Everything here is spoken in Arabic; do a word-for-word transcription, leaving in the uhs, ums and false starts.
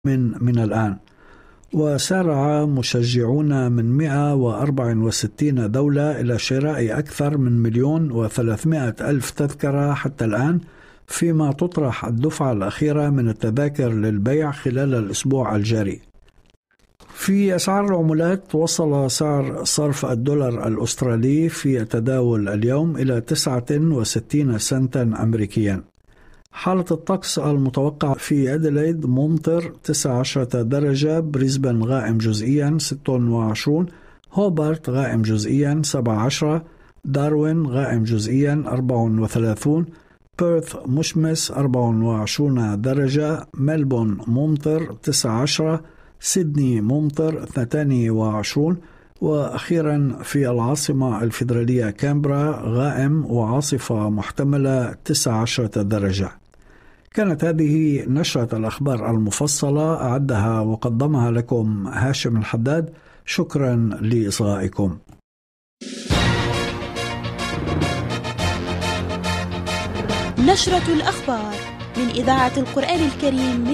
من من الآن. وسارع مشجعون من مئة وأربعة وستين دولة إلى شراء أكثر من مليون وثلاثمائة ألف تذكرة حتى الآن، فيما تطرح الدفعة الأخيرة من التذاكر للبيع خلال الأسبوع الجاري. في أسعار العملات، وصل سعر صرف الدولار الأسترالي في التداول اليوم إلى تسعة وستين سنتا أمريكيا. حالة الطقس المتوقع في أديلايد ممطر تسعة عشر درجة، بريسبن غائم جزئيا ستة وعشرين، هوبارت غائم جزئيا سبعة عشر، داروين غائم جزئيا أربعة وثلاثين، بيرث مشمس أربعة وعشرين درجة، ملبون ممطر تسعة عشر، سيدني ممطر اثنين وعشرين، وأخيرا في العاصمة الفيدرالية كامبرا غائم وعاصفة محتملة تسعة عشر درجة. كانت هذه نشرة الأخبار المفصلة، أعدها وقدمها لكم هاشم الحداد. شكرا لإصغائكم. نشرة الأخبار من إذاعة القرآن الكريم.